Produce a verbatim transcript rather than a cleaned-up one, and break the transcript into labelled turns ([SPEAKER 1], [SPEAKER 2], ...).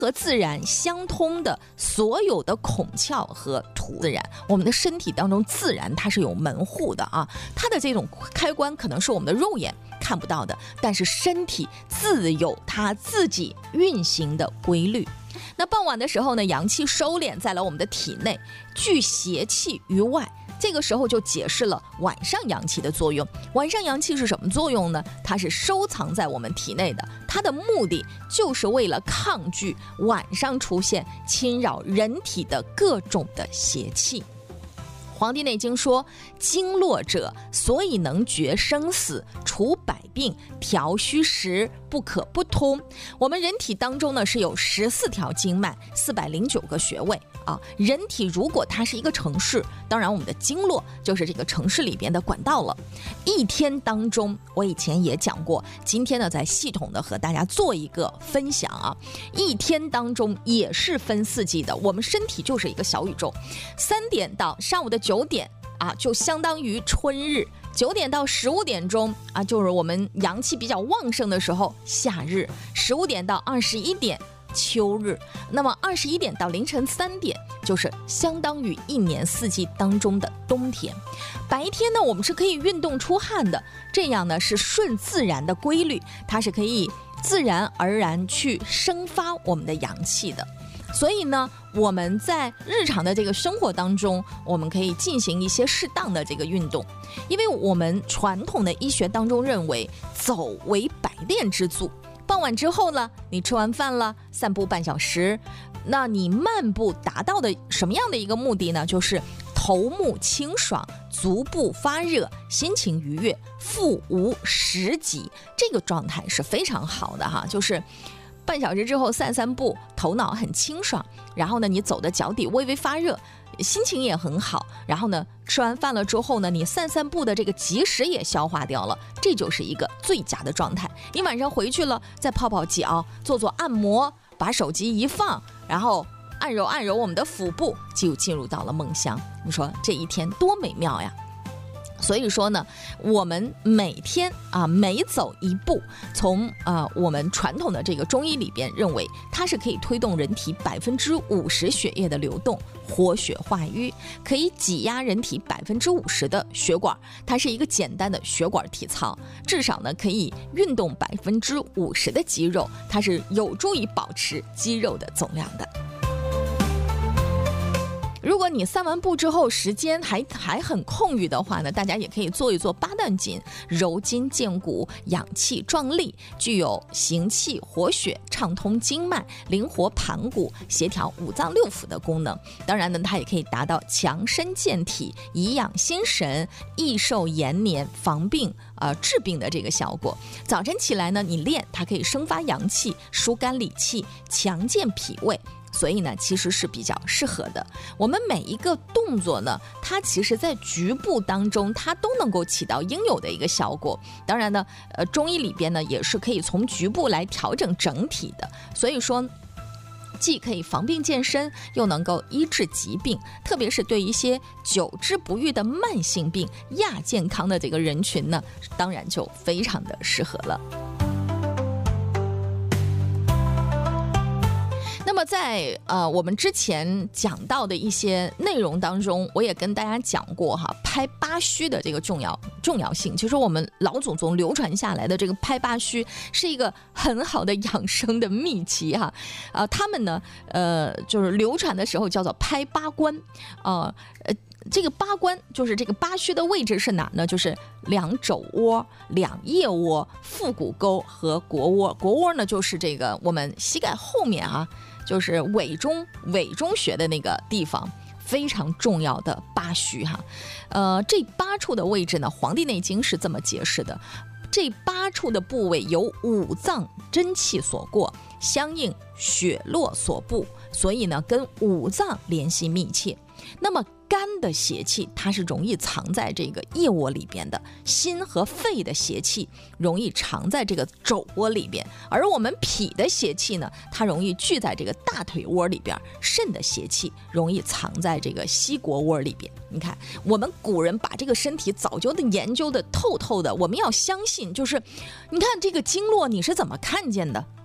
[SPEAKER 1] 和自然相通的所有的孔窍和土自然，我们的身体当中自然它是有门户的啊，它的这种开关可能是我们的肉眼看不到的，但是身体自有它自己运行的规律。那傍晚的时候呢，阳气收敛在了我们的体内，聚邪气于外，这个时候就解释了晚上阳气的作用。晚上阳气是什么作用呢？它是收藏在我们体内的，它的目的就是为了抗拒晚上出现侵扰人体的各种的邪气。黄帝内经说，经络者，所以能决生死，除百病，调虚实，不可不通。我们人体当中呢是有十四条经脉，四百零九个穴位啊。人体如果它是一个城市，当然我们的经络就是这个城市里边的管道了。一天当中，我以前也讲过，今天呢再系统的和大家做一个分享啊。一天当中也是分四季的，我们身体就是一个小宇宙。三点到上午的九点啊，就相当于春日；九点到十五点钟啊，就是我们阳气比较旺盛的时候，夏日；十五点到二十一点，秋日。那么二十一点到凌晨三点，就是相当于一年四季当中的冬天。白天呢，我们是可以运动出汗的，这样呢是顺自然的规律，它是可以自然而然去生发我们的阳气的。所以呢，我们在日常的这个生活当中，我们可以进行一些适当的这个运动，因为我们传统的医学当中认为，走为百炼之祖。傍晚之后呢，你吃完饭了，散步半小时，那你漫步达到的什么样的一个目的呢？就是头目清爽，足部发热，心情愉悦，腹无食疾，这个状态是非常好的哈，就是半小时之后散散步，头脑很清爽，然后呢，你走的脚底微微发热，心情也很好，然后呢，吃完饭了之后呢，你散散步的这个积食也消化掉了，这就是一个最佳的状态。你晚上回去了，再泡泡脚，做做按摩，把手机一放，然后按揉按揉我们的腹部，就进入到了梦乡。你说这一天多美妙呀！所以说呢，我们每天啊每走一步，从啊我们传统的这个中医里边认为，它是可以推动人体百分之五十血液的流动，活血化瘀，可以挤压人体百分之五十的血管，它是一个简单的血管体操，至少呢可以运动百分之五十的肌肉，它是有助于保持肌肉的总量的。如果你散完步之后时间还还很空余的话呢，大家也可以做一做八段锦，柔筋健骨，养气壮力，具有行气活血、畅通经脉、灵活盘骨、协调五脏六腑的功能。当然呢，它也可以达到强身健体、颐养心神、益寿延年、防病呃治病的这个效果。早晨起来呢，你练它可以生发阳气、疏肝理气、强健脾胃。所以呢，其实是比较适合的。我们每一个动作呢，它其实在局部当中，它都能够起到应有的一个效果。当然呢，呃，中医里边呢，也是可以从局部来调整整体的。所以说，既可以防病健身，又能够医治疾病，特别是对一些久治不愈的慢性病、亚健康的这个人群呢，当然就非常的适合了。那么在呃我们之前讲到的一些内容当中，我也跟大家讲过哈，拍八虚的这个重要重要性。其实我们老祖宗流传下来的这个拍八虚是一个很好的养生的秘籍哈。呃，他们呢，呃，就是流传的时候叫做拍八关，呃呃。这个八关就是这个八虚的位置是哪呢？就是两肘窝、两腋窝、腹股沟和国窝。国窝呢，就是这个我们膝盖后面啊，就是尾中尾中穴的那个地方，非常重要的八虚哈。呃，这八处的位置呢，《黄帝内经》是这么解释的：这八处的部位由五脏真气所过，相应血络所布，所以呢，跟五脏联系密切。那么肝的邪气它是容易藏在这个腋窝里边的，心和肺的邪气容易藏在这个肘窝里边，而我们脾的邪气呢，它容易聚在这个大腿窝里边，肾的邪气容易藏在这个膝国窝里边。你看我们古人把这个身体早就的研究的透透的，我们要相信，就是你看这个经络你是怎么看见的？